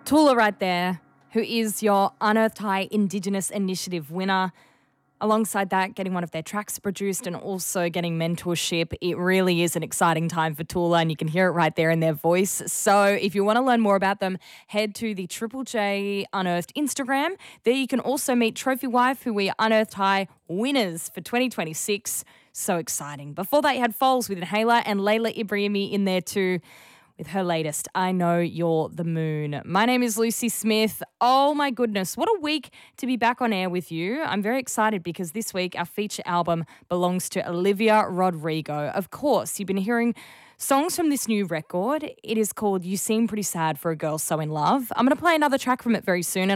Tula right there, who is your Unearthed High Indigenous Initiative winner. Alongside that, getting one of their tracks produced and also getting mentorship. It really is an exciting time for Tula, and you can hear it right there in their voice. So if you want to learn more about them, head to the Triple J Unearthed Instagram. There you can also meet Trophy Wife, who we are Unearthed High winners for 2026. So exciting. Before that, you had Foles with Inhaler and Layla Ibrahimi in there too, with her latest, I Know You're the Moon. My name is Lucy Smith. Oh my goodness, what a week to be back on air with you. I'm very excited because this week our feature album belongs to Olivia Rodrigo. Of course, you've been hearing songs from this new record. It is called You Seem Pretty Sad for a Girl So in Love. I'm going to play another track from it very soon.